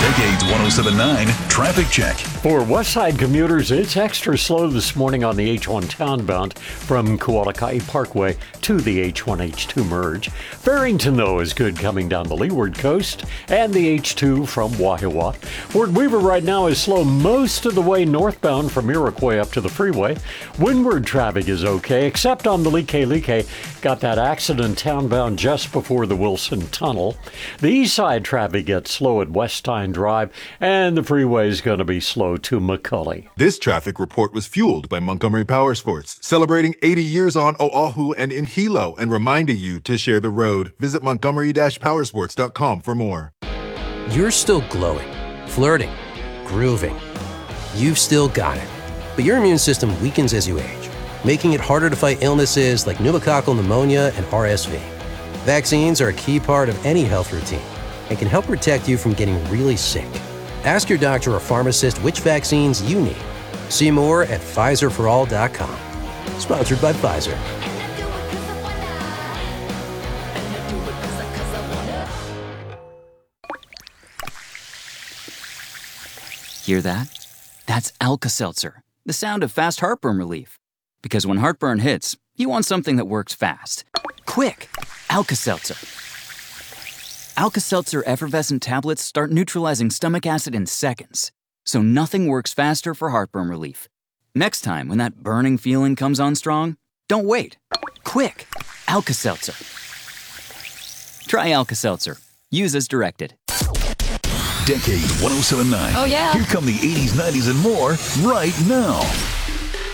Decade's 107.9 Traffic Check. For Westside commuters, it's extra slow this morning on the H1 townbound from Kualakai Parkway to the H1-H2 merge. Farrington, though, is good coming down the leeward coast, and the H2 from Wahiawa. Fort Weaver right now is slow most of the way northbound from Iroquois up to the freeway. Windward traffic is okay, except on the Like. Got that accident townbound just before the Wilson Tunnel. The east side traffic gets slow at Westine Drive, and the freeway is going to be slow to McCully. This traffic report was fueled by Montgomery Power Sports, celebrating 80 years on Oahu and in Hilo and reminding you to share the road. Visit montgomery-powersports.com for more. You're still glowing, flirting, grooving. You've still got it. But your immune system weakens as you age, making it harder to fight illnesses like pneumococcal pneumonia and RSV. Vaccines are a key part of any health routine and can help protect you from getting really sick. Ask your doctor or pharmacist which vaccines you need. See more at PfizerForAll.com. Sponsored by Pfizer. Hear that? That's Alka-Seltzer, the sound of fast heartburn relief. Because when heartburn hits, you want something that works fast. Quick! Alka-Seltzer. Alka-Seltzer effervescent tablets start neutralizing stomach acid in seconds, so nothing works faster for heartburn relief. Next time when that burning feeling comes on strong, don't wait. Quick! Alka-Seltzer. Try Alka-Seltzer. Use as directed. Decade 107.9. Oh, yeah. Here come the 80s, 90s, and more right now.